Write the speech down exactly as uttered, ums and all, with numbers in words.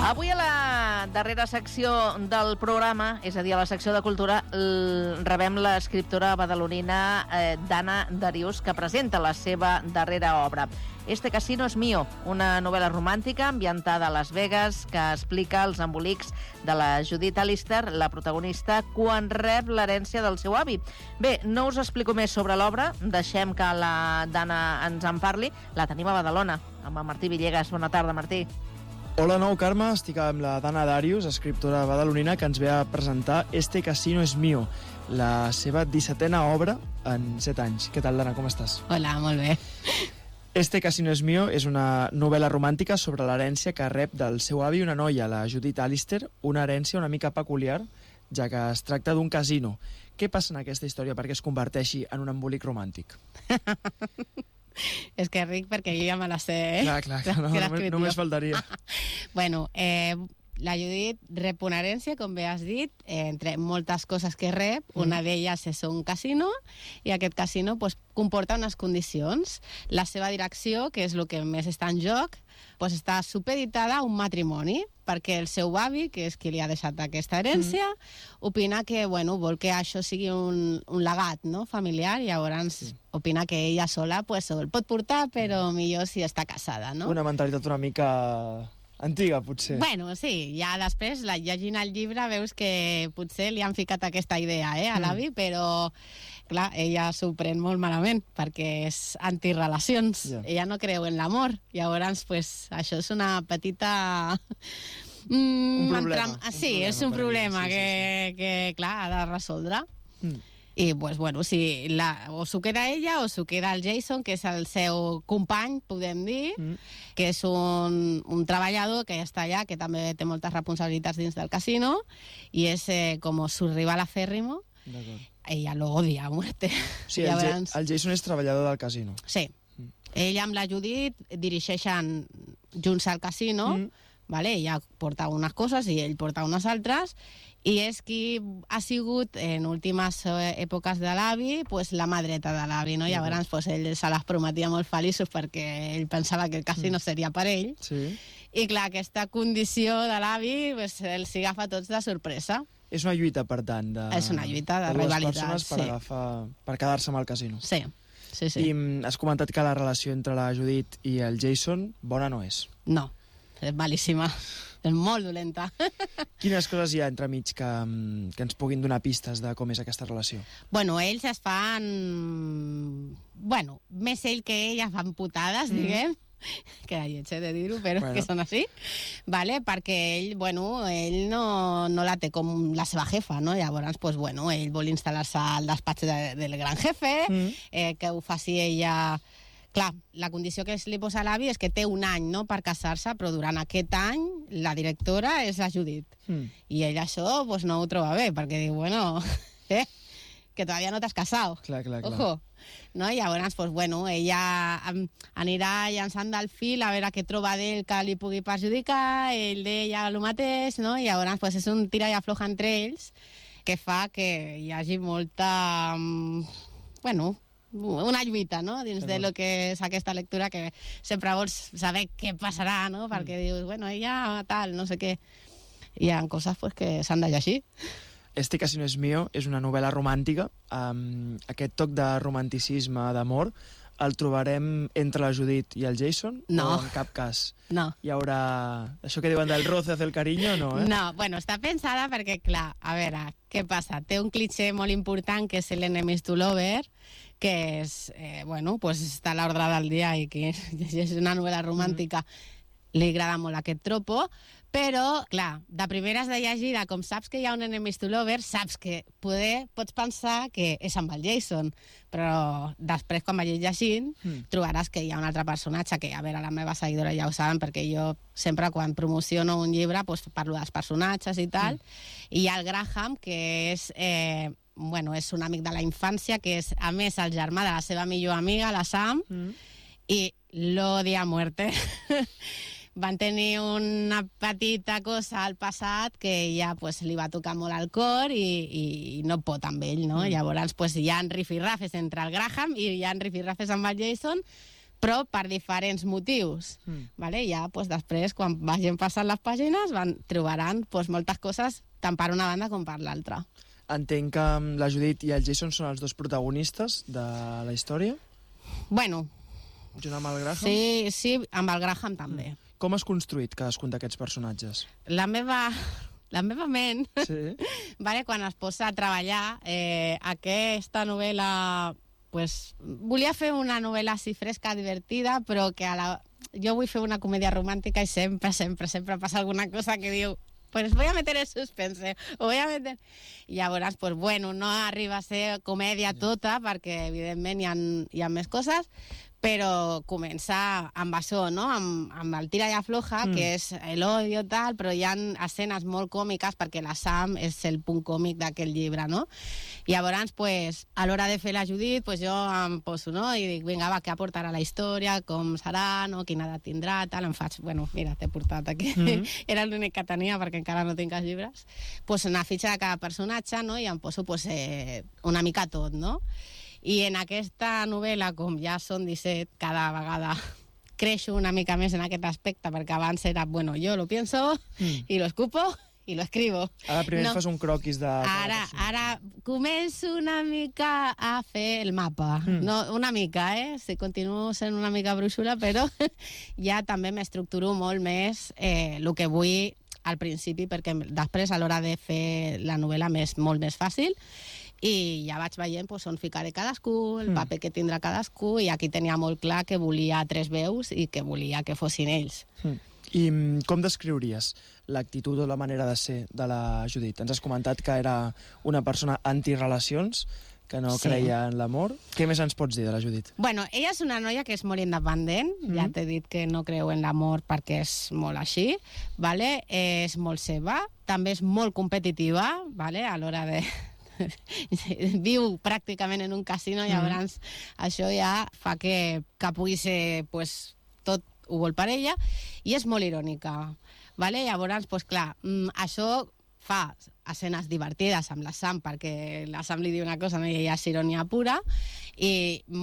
Avui a la darrera secció del programa, és a dir, a la secció de cultura, rebem l'escriptora badalonina eh, Dana Darius, que presenta la seva darrera obra. Este casino es mío, una novel·la romàntica ambientada a Las Vegas que explica els embolics de la Judith Alister, la protagonista, quan rep l'herència del seu avi. Bé, no us explico més sobre l'obra, deixem que la Dana ens en parli. La tenim a Badalona, amb el Martí Villegas. Bona tarda, Martí. Hola, nou, Carme. Estic amb la Dana Darius, escriptora badalonina, que ens ve a presentar Este casino es mío, la seva dissetena obra en set anys. Què tal, Dana? Com estàs? Hola, molt bé. Este casino es mío és una novel·la romàntica sobre l'herència que rep del seu avi una noia, la Judith Alister, una herència una mica peculiar, ja que es tracta d'un casino. Què passa en aquesta història perquè es converteixi en un embolic romàntic? És que ric, perquè jo ja me la sé, eh? Clar, clar, clar, no, només, només faltaria. Bueno, eh, la Judit rep una herència, com bé has dit, eh, entre moltes coses que rep. Mm. Una d'elles és un casino, i aquest casino pues, comporta unes condicions. La seva direcció, que és el que més està en joc, pues, està supeditada a un matrimoni, perquè el seu avi, que és qui li ha deixat aquesta herència, mm. opina que bueno, vol que això sigui un, un legat, no?, familiar, i llavors sí. opina que ella sola pues, el pot portar, però millor si està casada, no? Una mentalitat una mica antiga, potser. Bueno, sí, ja després, la, llegint el llibre, veus que potser li han ficat aquesta idea eh, a l'avi, mm. però, clar, ella s'ho pren molt malament, perquè és antirelacions. Yeah. Ella no creu en l'amor. Llavors, pues, això és una petita... Mm, un problema. Entram... Ah, sí, un problema, és un problema que, sí, sí, sí. que, clar, ha de resoldre. Mm. I, pues, bueno, si la, o s'ho queda ella o s'ho queda el Jason, que és el seu company, podem dir, mm. que és un, un treballador que ja està allà, que també té moltes responsabilitats dins del casino, i és eh, com su rival aférrimo. Ella lo odia a muerte. Sí, el, abans... el Jason és treballador del casino. Sí. Mm. Ella amb la Judit dirigeixen junts al casino, mm. vale? Ella porta unes coses i ell porta unes altres, i és qui ha sigut en últimes èpoques de l'avi pues, la mà dreta de l'avi, no? I llavors pues, ell se les prometia molt feliços perquè ell pensava que el casino seria per ell. Sí. I clar, aquesta condició de l'avi pues, els agafa tots de sorpresa. És una lluita, per tant, de, és una lluita de, de rivalitat, persones per, sí. agafar, per quedar-se amb el casino. Sí, sí, sí. I has comentat que la relació entre la Judit i el Jason bona no és. No, és malíssima. És molt dolenta. Quines coses hi ha entremig que, que ens puguin donar pistes de com és aquesta relació? Bueno, ells es fan... Bueno, més ell que ella fan putades, mm. diguem. Que la lletge de dir-ho, però bueno. que són així. Vale? Perquè ell, bueno, ell no, no la té com la seva jefa, no? Llavors, pues, bueno, ell vol instal·lar-se al despatx de, del gran jefe, mm. eh, que ho faci ella... Clar, la condició que li posa a l'avi és que té un any no, per casar-se, però durant aquest any la directora és la Judit. Mm. I ell això pues, no ho troba bé, perquè diu, bueno, eh, que todavía no t'has casado. Clar, clar, clar. Ojo. No? I llavors, pues, bueno, ella anirà llançant del fil a veure què troba d'ell que li pugui perjudicar, ell d'ella el mateix, no? I llavors pues, és un tira i afloja entre ells que fa que hi hagi molta... Bueno... una lluita, no?, dins de lo que és aquesta lectura, que sempre vols saber què passarà, no?, perquè dius, bueno, ella tal, no sé què. Hi ha coses pues, que s'han de llegir. Este casino es mío és una novel·la romàntica. Um, aquest toc de romanticisme, d'amor, el trobarem entre la Judit i el Jason? No. O en cap cas? No. Hi haurà... Això que diuen del roce hace el cariño, no, eh? No, bueno, està pensada perquè, clar, a veure, què passa? Té un cliché molt important que és l'enemies to lover, que és, eh, bueno, pues està a l'ordre del dia i que és una novel·la romàntica. Mm. Li agrada molt aquest tropo, però, clar, de primeres de llegida, com saps que hi ha un enemies to lover, saps que poder, pots pensar que és amb el Jason, però després, quan vagis llegint, mm. trobaràs que hi ha un altre personatge que, a veure, la meva seguidora ja ho saben, perquè jo sempre quan promociono un llibre pues, parlo dels personatges i tal, mm. i hi ha el Graham, que és... Eh, bueno, és un amic de la infància, que és, a més, el germà de la seva millor amiga, la Sam, mm. i l'odia a muerte. Van tenir una petita cosa al passat que ja pues, li va tocar molt al cor i, i no pot amb ell, no? Mm. Llavors pues, hi ha rifirrafes entre el Graham i hi ha rifirrafes amb el Jason, però per diferents motius. Mm. Vale? Ja, pues, després, quan vagin passant les pàgines, van, trobaran pues, moltes coses, tant per una banda com per l'altra. Entenc que la Judit i el Jason són els dos protagonistes de la història? Bueno... Junt amb el Graham? Sí, sí, amb el Graham també. Mm. Com has construït cadascun d'aquests personatges? La meva... La meva ment, sí. vale, quan es posa a treballar, eh, aquesta novel·la... Pues, volia fer una novel·la així fresca, divertida, però que a la... jo vull fer una comèdia romàntica i sempre, sempre, sempre passa alguna cosa que diu pues voy a meter el suspense, o voy a meter... I llavors, pues bueno, no arriba a ser comèdia tota, perquè evidentment hi ha, hi ha més coses, però comença amb això, no? Amb, amb el tira i afloja, mm. que és l'odio tal, però hi ha escenes molt còmiques perquè la Sam és el punt còmic d'aquest llibre, no? I llavors, pues, a l'hora de fer la Judit, pues jo em poso, no? I dic, vinga, va, què aportarà la història, com serà, no? Quina edat tindrà, tal, em faig, bueno, mira, t'he portat aquí, mm-hmm. era l'únic que tenia perquè encara no tinc els llibres, pues una fitxa de cada personatge, no? I em poso, pues, eh, una mica tot, no? I en aquesta novel·la, com ja són disset, cada vegada creixo una mica més en aquest aspecte, perquè abans era, bueno, jo lo pienso, mm. i lo escupo, i lo escribo. Ara primer no. fas un croquis de... Ara, ara començo una mica a fer el mapa. Mm. No, una mica, eh? Sí, continuo sent una mica brúixola, però ja també m'estructuro molt més eh, el que vull al principi, perquè després, a l'hora de fer la novel·la, m'és molt més fàcil, i ja vaig veient pues, on ficaré cadascú, el paper que tindrà cadascú, i aquí tenia molt clar que volia tres veus i que volia que fossin ells. Mm. I com descriuries l'actitud o la manera de ser de la Judit? Ens has comentat que era una persona antirelacions, que no sí. creia en l'amor. Què més ens pots dir de la Judit? Bueno, ella és una noia que és molt independent, mm. ja t'he dit que no creu en l'amor perquè és molt així, vale? És molt seva, també és molt competitiva, vale? A l'hora de... viu pràcticament en un casino, llavors mm. això ja fa que, que pugui ser pues, tot ho vol per ella, i és molt irònica, vale? Llavors, pues, clar, això fa escenes divertides amb la Sam, perquè la Sam li diu una cosa, no? I ella és irònia pura, i